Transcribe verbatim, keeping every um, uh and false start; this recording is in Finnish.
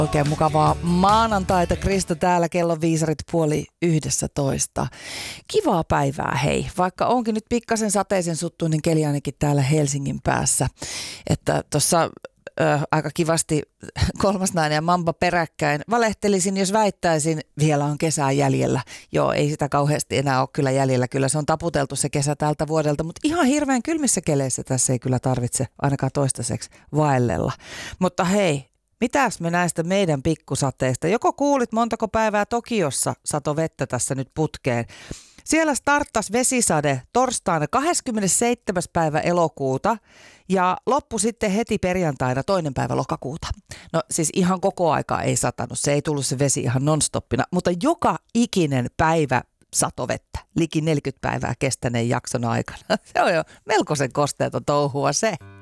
Oikein mukavaa maanantaita. Krista täällä, kello viisarit puoli yhdessä toista. Kivaa päivää, hei. Vaikka onkin nyt pikkasen sateisen suttuinen keli ainakin täällä Helsingin päässä. Että tuossa äh, aika kivasti kolmas nainen ja mamba peräkkäin. Valehtelisin, jos väittäisin, vielä on kesää jäljellä. Joo, ei sitä kauheasti enää ole kyllä jäljellä. Kyllä se on taputeltu se kesä tältä vuodelta, mutta ihan hirveän kylmissä keleissä tässä ei kyllä tarvitse ainakaan toistaiseksi vaellella. Mutta hei. Mitäs me näistä meidän pikkusateista? Joko kuulit, montako päivää Tokiossa sato vettä tässä nyt putkeen? Siellä starttasi vesisade torstaina kahdeskymmenesseitsemäs päivä elokuuta ja loppu sitten heti perjantaina toinen päivä lokakuuta. No siis ihan koko aika ei satanut, se ei tullut se vesi ihan nonstoppina, mutta joka ikinen päivä sato vettä, liki neljäkymmentä päivää kestäneen jakson aikana. Se on jo melkoisen kosteeton touhua se.